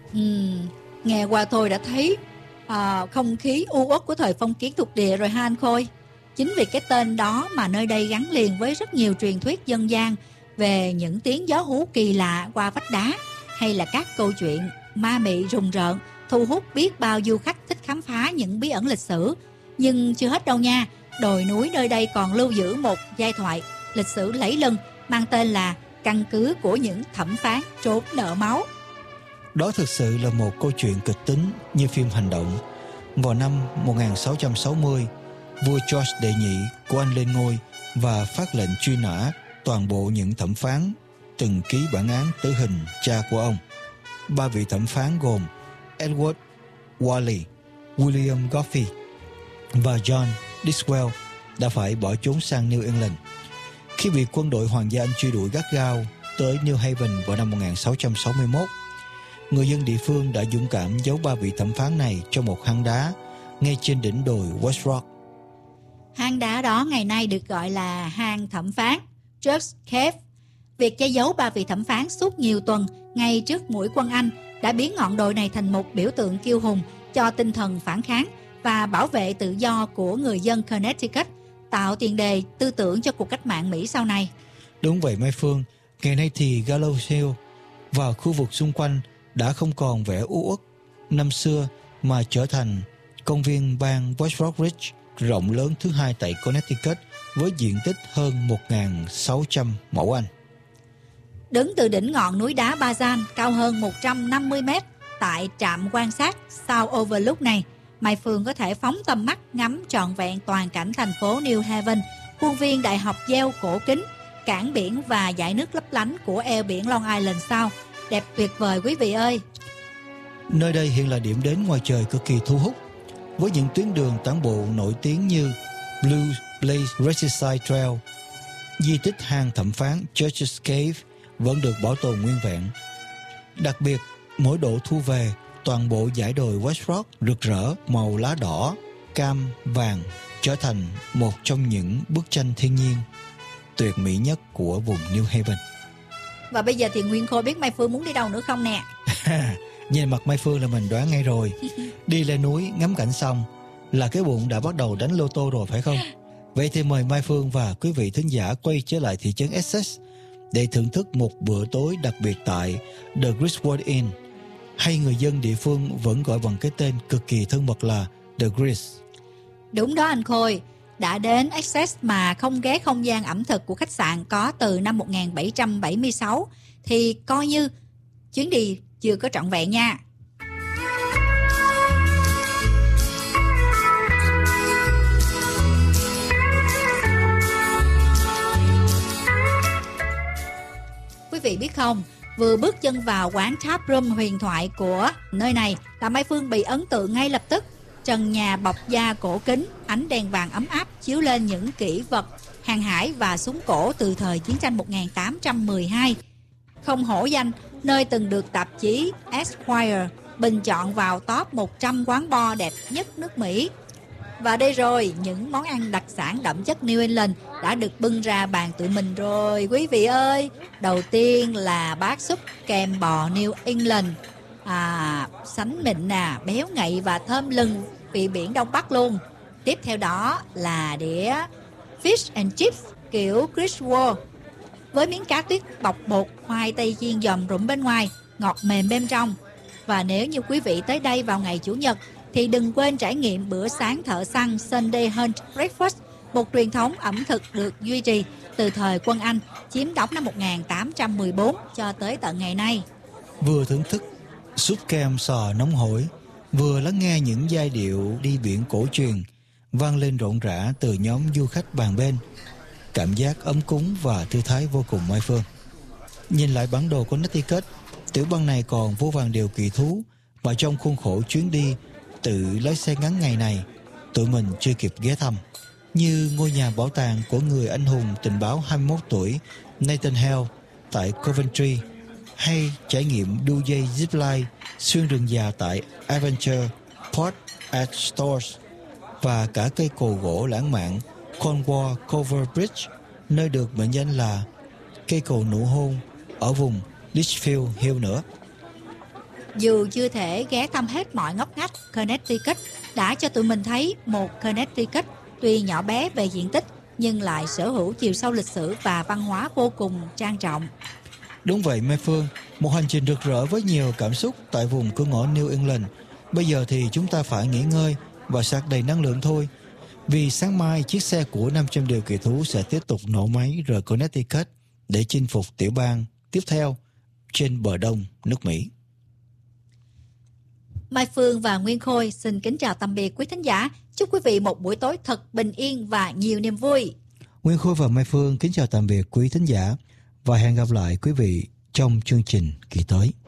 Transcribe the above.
Nghe qua thôi đã thấy không khí u uất của thời phong kiến thuộc địa rồi ha anh Khôi. Chính vì cái tên đó mà nơi đây gắn liền với rất nhiều truyền thuyết dân gian về những tiếng gió hú kỳ lạ qua vách đá, hay là các câu chuyện ma mị rùng rợn thu hút biết bao du khách thích khám phá những bí ẩn lịch sử. Nhưng chưa hết đâu nha, đồi núi nơi đây còn lưu giữ một giai thoại lịch sử lẫy lừng mang tên là căn cứ của những thẩm phán trốn nợ máu. Đó thực sự là một câu chuyện kịch tính như phim hành động. Vào năm 1660, vua George đệ nhị của Anh lên ngôi và phát lệnh truy nã toàn bộ những thẩm phán từng ký bản án tử hình cha của ông. 3 vị thẩm phán gồm Edward Whalley, William Goffey và John Diswell đã phải bỏ trốn sang New England. Khi bị quân đội Hoàng gia Anh truy đuổi gắt gao tới New Haven vào năm 1661, người dân địa phương đã dũng cảm giấu 3 vị thẩm phán này trong một hang đá ngay trên đỉnh đồi West Rock. Hang đá đó ngày nay được gọi là hang thẩm phán, Judge's Cave. Việc che giấu 3 vị thẩm phán suốt nhiều tuần ngay trước mũi quân Anh đã biến ngọn đồi này thành một biểu tượng kiêu hùng cho tinh thần phản kháng và bảo vệ tự do của người dân Connecticut, tạo tiền đề tư tưởng cho cuộc cách mạng Mỹ sau này. Đúng vậy Mai Phương, ngày nay thì Gallows Hill và khu vực xung quanh đã không còn vẻ u uất năm xưa mà trở thành công viên bang West Rock Ridge rộng lớn thứ hai tại Connecticut với diện tích hơn 1.600 mẫu Anh. Đứng từ đỉnh ngọn núi đá Bazan cao hơn 150 mét tại trạm quan sát South Overlook này, Mai Phương có thể phóng tầm mắt ngắm trọn vẹn toàn cảnh thành phố New Haven, khuôn viên đại học Yale cổ kính, cảng biển và dải nước lấp lánh của eo biển Long Island Sound. Đẹp tuyệt vời quý vị ơi! Nơi đây hiện là điểm đến ngoài trời cực kỳ thu hút, với những tuyến đường tản bộ nổi tiếng như Blue Blaze Regicide Trail. Di tích hang thẩm phán Judge's Cave vẫn được bảo tồn nguyên vẹn. Đặc biệt, mỗi độ thu về, toàn bộ dải đồi West Rock rực rỡ màu lá đỏ, cam, vàng, trở thành một trong những bức tranh thiên nhiên tuyệt mỹ nhất của vùng New Haven. Và bây giờ thì Nguyên Khôi biết Mai Phương muốn đi đâu nữa không nè? Nhìn mặt Mai Phương là mình đoán ngay rồi. Đi lên núi ngắm cảnh xong là cái bụng đã bắt đầu đánh lô tô rồi phải không? Vậy thì mời Mai Phương và quý vị thính giả quay trở lại thị trấn Essex để thưởng thức một bữa tối đặc biệt tại The Griswold Inn, hay người dân địa phương vẫn gọi bằng cái tên cực kỳ thân mật là The Gris. Đúng đó anh Khôi, đã đến Essex mà không ghé không gian ẩm thực của khách sạn có từ năm 1776 thì coi như chuyến đi chưa có trọn vẹn nha. Quý vị biết không, vừa bước chân vào quán tap room huyền thoại của nơi này là Mai Phương bị ấn tượng ngay lập tức. Trần nhà bọc da cổ kính, ánh đèn vàng ấm áp chiếu lên những kỷ vật hàng hải và súng cổ từ thời chiến tranh 1812. Không hổ danh, nơi từng được tạp chí Esquire bình chọn vào top 100 quán bar đẹp nhất nước Mỹ. Và đây rồi, những món ăn đặc sản đậm chất New England đã được bưng ra bàn tụi mình rồi quý vị ơi. Đầu tiên là bát súp kem bò New England, sánh mịn béo ngậy và thơm lừng vị biển Đông Bắc luôn. Tiếp theo đó là đĩa fish and chips kiểu Griswold với miếng cá tuyết bọc bột, khoai tây chiên giòn rụm bên ngoài, ngọt mềm bên trong. Và nếu như quý vị tới đây vào ngày Chủ nhật thì đừng quên trải nghiệm bữa sáng thợ săn Sunday Hunt Breakfast, một truyền thống ẩm thực được duy trì từ thời quân Anh chiếm đóng năm 1814 cho tới tận ngày nay. Vừa thưởng thức súp kem sò nóng hổi, vừa lắng nghe những giai điệu đi biển cổ truyền vang lên rộn rã từ nhóm du khách bàn bên, cảm giác ấm cúng và thư thái vô cùng Mai Phương. Nhìn lại bản đồ Connecticut, tiểu bang này còn vô vàn điều kỳ thú và trong khuôn khổ chuyến đi tự lái xe ngắn ngày này, tụi mình chưa kịp ghé thăm, như ngôi nhà bảo tàng của người anh hùng tình báo 21 tuổi Nathan Hale tại Coventry, hay trải nghiệm đu dây zipline xuyên rừng già tại Adventure Port at Stores, và cả cây cồ gỗ lãng mạn Cornwall Cover Bridge, nơi được mệnh danh là cây cầu nụ hôn ở vùng Litchfield Hill nữa. Dù chưa thể ghé thăm hết mọi ngóc ngách, Connecticut đã cho tụi mình thấy một Connecticut tuy nhỏ bé về diện tích nhưng lại sở hữu chiều sâu lịch sử và văn hóa vô cùng trang trọng. Đúng vậy Mai Phương, một hành trình rực rỡ với nhiều cảm xúc tại vùng cửa ngõ New England. Bây giờ thì chúng ta phải nghỉ ngơi và sạc đầy năng lượng thôi. Vì sáng mai chiếc xe của 500 điều kỳ thú sẽ tiếp tục nổ máy rời Connecticut để chinh phục tiểu bang tiếp theo trên bờ đông nước Mỹ. Mai Phương và Nguyên Khôi xin kính chào tạm biệt quý thính giả. Chúc quý vị một buổi tối thật bình yên và nhiều niềm vui. Nguyên Khôi và Mai Phương kính chào tạm biệt quý thính giả và hẹn gặp lại quý vị trong chương trình kỳ tới.